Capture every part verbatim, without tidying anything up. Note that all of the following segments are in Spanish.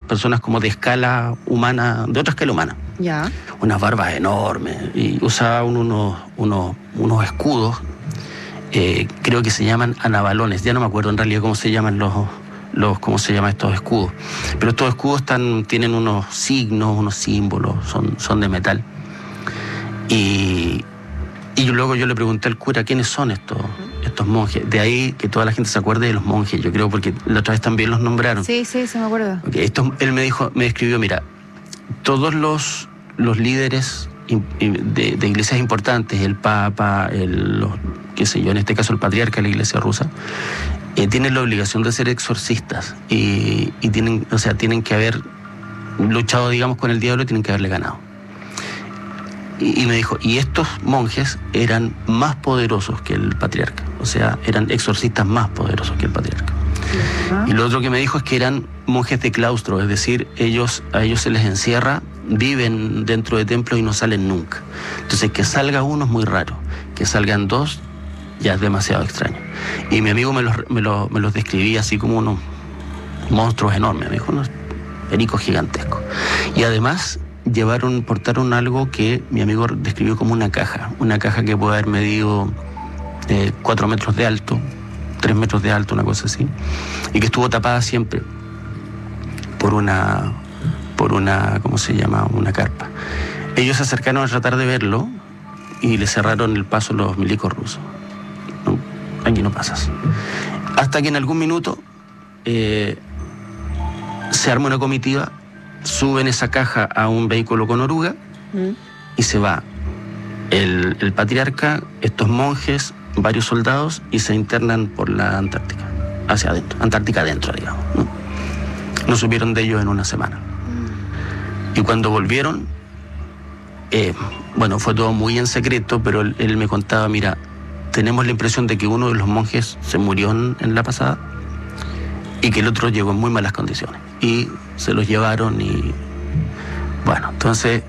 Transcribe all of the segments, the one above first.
personas como de escala humana, de otra escala humana. Ya. Unas barbas enormes, y usaban unos, unos, unos escudos, eh, creo que se llaman anabalones, ya no me acuerdo en realidad cómo se llaman los, los cómo se llaman estos escudos, pero estos escudos están, tienen unos signos, unos símbolos, son, son de metal. Y, y luego yo le pregunté al cura quiénes son estos, estos monjes. De ahí que toda la gente se acuerde de los monjes, yo creo, porque la otra vez también los nombraron. Sí, sí, se me acuerdo. Okay, esto, él me dijo, me describió, mira, todos los, los líderes de, de iglesias importantes, el Papa, el, los, qué sé yo, en este caso el patriarca de la iglesia rusa, eh, tienen la obligación de ser exorcistas y, y tienen, o sea, tienen que haber luchado, digamos, con el diablo y tienen que haberle ganado. Y, y me dijo, y estos monjes eran más poderosos que el patriarca, o sea, eran exorcistas más poderosos que el patriarca. Uh-huh. Y lo otro que me dijo es que eran monjes de claustro, es decir, ellos, a ellos se les encierra, viven dentro de templos y no salen nunca. Entonces, que salga uno es muy raro, que salgan dos ya es demasiado extraño. Y mi amigo me los, me los, me los describía así como unos monstruos enormes, me dijo, unos pericos gigantescos. Y además llevaron, portaron algo que mi amigo describió como una caja, una caja que puede haber medido eh, cuatro metros de alto, tres metros de alto, una cosa así, y que estuvo tapada siempre por una, por una, ¿cómo se llama?, una carpa. Ellos se acercaron a tratar de verlo y le cerraron el paso a los milicos rusos. No, aquí no pasas. Hasta que en algún minuto eh, se arma una comitiva, suben esa caja a un vehículo con oruga ¿Mm? y se va el, el patriarca, estos monjes, varios soldados, y se internan por la Antártica, hacia adentro, Antártica adentro, digamos, ¿no? No supieron de ellos en una semana. Y cuando volvieron, eh, bueno, fue todo muy en secreto, pero él, él me contaba, mira, tenemos la impresión de que uno de los monjes se murió en, en la pasada y que el otro llegó en muy malas condiciones. Y se los llevaron y... Bueno, entonces,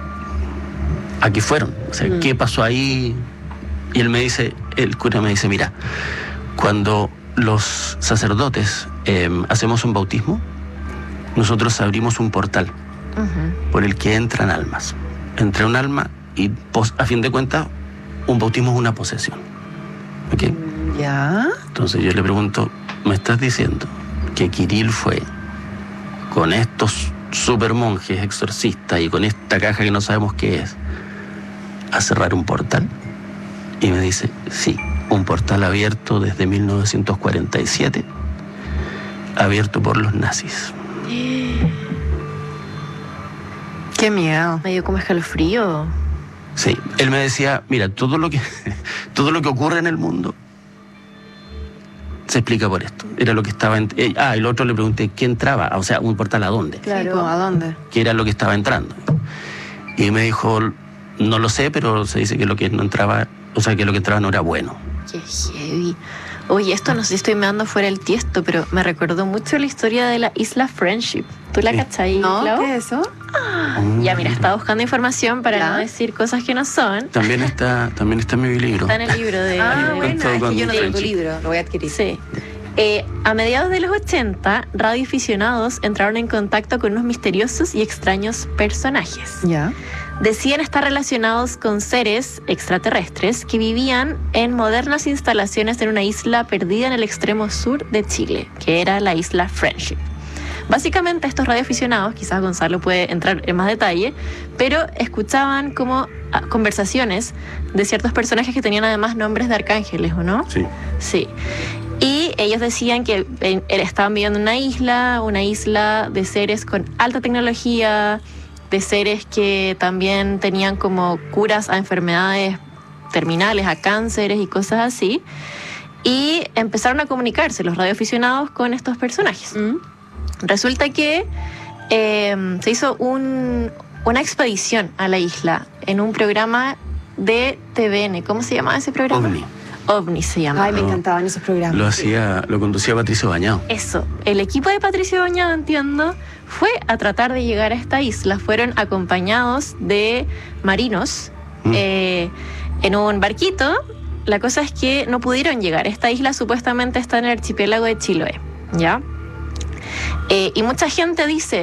aquí fueron. O sea, mm. ¿qué pasó ahí? Y él me dice, el cura me dice, mira, cuando los sacerdotes eh, hacemos un bautismo, nosotros abrimos un portal uh-huh. por el que entran almas. Entra un alma y, pos, a fin de cuentas, un bautismo es una posesión. ¿Ok? Ya. Entonces yo le pregunto, ¿me estás diciendo que Kirill fue con estos super monjes exorcistas y con esta caja que no sabemos qué es a cerrar un portal? Y me dice, sí, un portal abierto desde mil novecientos cuarenta y siete, abierto por los nazis. Qué miedo. Me dio como escalofrío. Sí, él me decía, mira, todo lo que todo lo que ocurre en el mundo se explica por esto. Era lo que estaba... En, eh, ah, y el otro le pregunté, ¿qué entraba? O sea, un portal ¿a dónde? Claro, sí, ¿a dónde? ¿Qué era lo que estaba entrando? Y me dijo, no lo sé, pero se dice que lo que no entraba, o sea, que lo que entraba no era bueno. Qué heavy. Oye, esto no sé si estoy meando fuera el tiesto, pero me recordó mucho la historia de la isla Friendship. ¿Tú la sí. cachai, No, Clau? ¿qué es eso? Ah, ya, mira, estaba buscando información para ¿Ya? no decir cosas que no son. También está, también está en mi libro. Está en el libro de... Ah, de bueno, es que yo no tengo Friendship. libro, lo voy a adquirir. Sí. Eh, a mediados de los ochenta, radioaficionados entraron en contacto con unos misteriosos y extraños personajes. Ya. Decían estar relacionados con seres extraterrestres que vivían en modernas instalaciones en una isla perdida en el extremo sur de Chile, que era la isla Friendship. Básicamente estos radioaficionados, quizás Gonzalo puede entrar en más detalle, pero escuchaban como conversaciones de ciertos personajes que tenían además nombres de arcángeles, ¿o no? Sí. Sí. Y ellos decían que eh, estaban viviendo en una isla, una isla de seres con alta tecnología, de seres que también tenían como curas a enfermedades terminales, a cánceres y cosas así. Y empezaron a comunicarse los radioaficionados con estos personajes. Mm. Resulta que eh, se hizo un, una expedición a la isla en un programa de T V N. ¿Cómo se llamaba ese programa? OVNI. OVNI se llama. Ay, me encantaban esos programas. Lo hacía, lo conducía Patricio Bañado. Eso. El equipo de Patricio Bañado, entiendo, fue a tratar de llegar a esta isla. Fueron acompañados de marinos mm. eh, en un barquito. La cosa es que no pudieron llegar. Esta isla supuestamente está en el archipiélago de Chiloé, ¿ya? Eh, y mucha gente dice,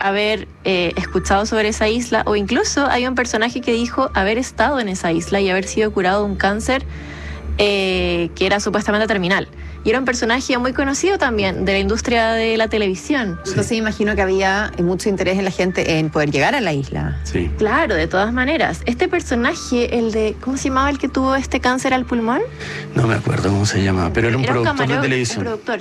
haber eh, escuchado sobre esa isla, o incluso hay un personaje que dijo haber estado en esa isla y haber sido curado de un cáncer eh, que era supuestamente terminal. Y era un personaje muy conocido también de la industria de la televisión. Entonces imagino que había mucho interés en la gente en poder llegar a la isla. Sí. Claro, de todas maneras. Este personaje, el de, ¿cómo se llamaba el que tuvo este cáncer al pulmón? No me acuerdo cómo se llamaba, pero era un Era un productor de camarógrafo, televisión. un productor,